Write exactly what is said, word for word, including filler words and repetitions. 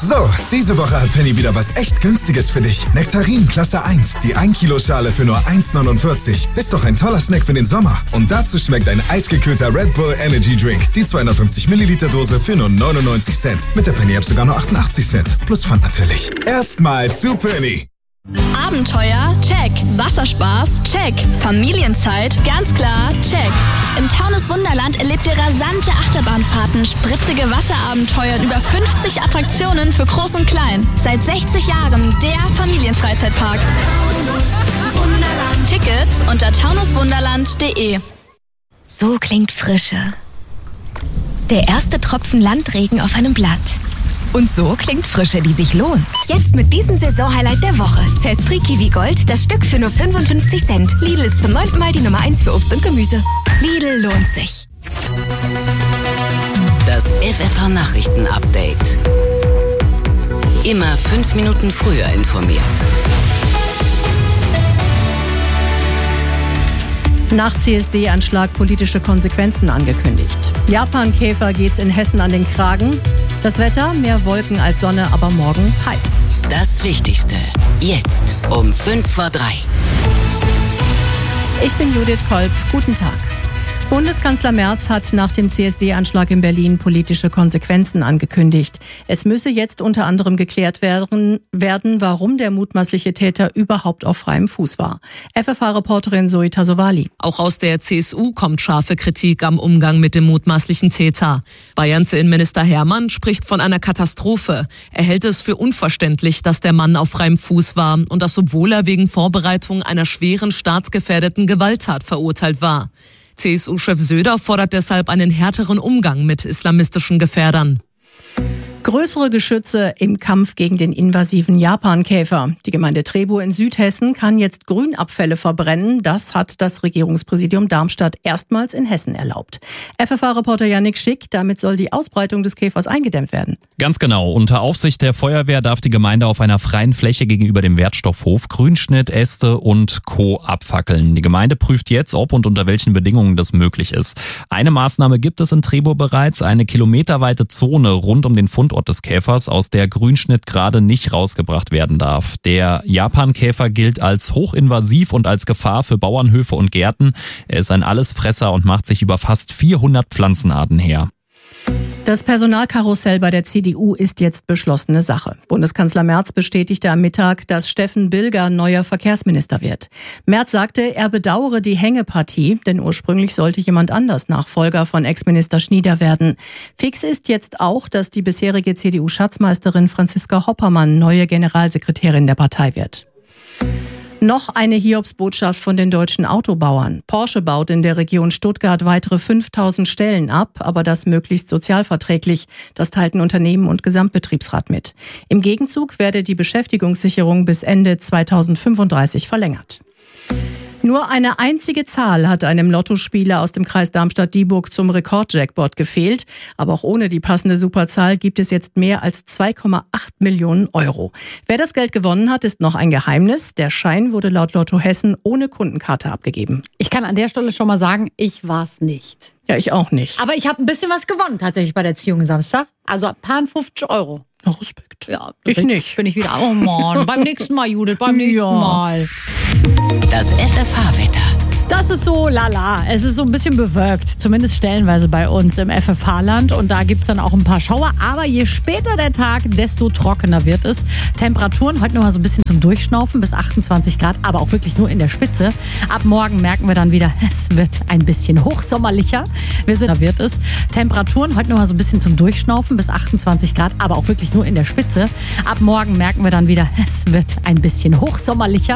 So, diese Woche hat Penny wieder was echt Günstiges für dich. Nektarin Klasse eins, die ein Kilo Schale für nur eins neunundvierzig. Ist doch ein toller Snack für den Sommer. Und dazu schmeckt ein eisgekühlter Red Bull Energy Drink. Die zweihundertfünfzig Milliliter Dose für nur neunundneunzig Cent. Mit der Penny App sogar nur achtundachtzig Cent. Plus Pfand natürlich. Erstmal zu Penny. Abenteuer? Check. Wasserspaß? Check. Familienzeit? Ganz klar, check. Im Taunus Wunderland erlebt ihr rasante Achterbahnfahrten, spritzige Wasserabenteuer und über fünfzig Attraktionen für Groß und Klein. Seit sechzig Jahren der Familienfreizeitpark. Tickets unter taunuswunderland punkt de. So klingt Frische. Der erste Tropfen Landregen auf einem Blatt. Und so klingt Frische, die sich lohnt. Jetzt mit diesem Saisonhighlight der Woche. Cespri Kiwi Gold, das Stück für nur fünfundfünfzig Cent. Lidl ist zum neunten Mal die Nummer eins für Obst und Gemüse. Lidl lohnt sich. Das F F H-Nachrichten-Update. Immer fünf Minuten früher informiert. Nach C S D-Anschlag politische Konsequenzen angekündigt. Japankäfer geht's in Hessen an den Kragen. Das Wetter, mehr Wolken als Sonne, aber morgen heiß. Das Wichtigste, jetzt um fünf vor drei. Ich bin Judith Kolb. Guten Tag. Bundeskanzler Merz hat nach dem C S D-Anschlag in Berlin politische Konsequenzen angekündigt. Es müsse jetzt unter anderem geklärt werden, werden, warum der mutmaßliche Täter überhaupt auf freiem Fuß war. F F H-Reporterin Zoe Tasovali. Auch aus der C S U kommt scharfe Kritik am Umgang mit dem mutmaßlichen Täter. Bayerns Innenminister Hermann spricht von einer Katastrophe. Er hält es für unverständlich, dass der Mann auf freiem Fuß war und das, obwohl er wegen Vorbereitung einer schweren staatsgefährdeten Gewalttat verurteilt war. C S U-Chef Söder fordert deshalb einen härteren Umgang mit islamistischen Gefährdern. Größere Geschütze im Kampf gegen den invasiven Japankäfer. Die Gemeinde Trebow in Südhessen kann jetzt Grünabfälle verbrennen. Das hat das Regierungspräsidium Darmstadt erstmals in Hessen erlaubt. F F H-Reporter Yannick Schick, damit soll die Ausbreitung des Käfers eingedämmt werden. Ganz genau. Unter Aufsicht der Feuerwehr darf die Gemeinde auf einer freien Fläche gegenüber dem Wertstoffhof Grünschnitt, Äste und Co. abfackeln. Die Gemeinde prüft jetzt, ob und unter welchen Bedingungen das möglich ist. Eine Maßnahme gibt es in Trebow bereits, eine kilometerweite Zone rund um den Fundort des Käfers, aus der Grünschnitt gerade nicht rausgebracht werden darf. Der Japankäfer gilt als hochinvasiv und als Gefahr für Bauernhöfe und Gärten. Er ist ein Allesfresser und macht sich über fast vierhundert Pflanzenarten her. Das Personalkarussell bei der C D U ist jetzt beschlossene Sache. Bundeskanzler Merz bestätigte am Mittag, dass Steffen Bilger neuer Verkehrsminister wird. Merz sagte, er bedauere die Hängepartie, denn ursprünglich sollte jemand anders Nachfolger von Ex-Minister Schnieder werden. Fix ist jetzt auch, dass die bisherige C D U-Schatzmeisterin Franziska Hoppermann neue Generalsekretärin der Partei wird. Noch eine Hiobsbotschaft von den deutschen Autobauern. Porsche baut in der Region Stuttgart weitere fünftausend Stellen ab, aber das möglichst sozialverträglich. Das teilten Unternehmen und Gesamtbetriebsrat mit. Im Gegenzug werde die Beschäftigungssicherung bis Ende zweitausendfünfunddreißig verlängert. Nur eine einzige Zahl hat einem Lottospieler aus dem Kreis Darmstadt-Dieburg zum Rekordjackpot gefehlt. Aber auch ohne die passende Superzahl gibt es jetzt mehr als zwei Komma acht Millionen Euro. Wer das Geld gewonnen hat, ist noch ein Geheimnis. Der Schein wurde laut Lotto Hessen ohne Kundenkarte abgegeben. Ich kann an der Stelle schon mal sagen, ich war's nicht. Ja, ich auch nicht. Aber ich habe ein bisschen was gewonnen tatsächlich bei der Ziehung Samstag. Also ein paar fünfzig Euro. Na, Respekt. Ja, ich bin, nicht. Bin ich wieder. Oh Mann, beim nächsten Mal, Judith, beim nächsten ja. Mal. Das F F H-Wetter. Das ist so lala. Es ist so ein bisschen bewölkt, zumindest stellenweise bei uns im F F H-Land. Und da gibt's dann auch ein paar Schauer. Aber je später der Tag, desto trockener wird es. Temperaturen heute noch mal so ein bisschen zum Durchschnaufen bis achtundzwanzig Grad, aber auch wirklich nur in der Spitze. Ab morgen merken wir dann wieder, es wird ein bisschen hochsommerlicher. Wir sind, da wird es. Temperaturen heute noch mal so ein bisschen zum Durchschnaufen bis achtundzwanzig Grad, aber auch wirklich nur in der Spitze. Ab morgen merken wir dann wieder, es wird ein bisschen hochsommerlicher.